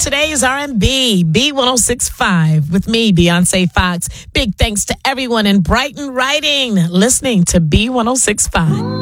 today's R&B, B1065, with me, Beyonce Fox. Big thanks to everyone in Brighton Writing listening to B1065.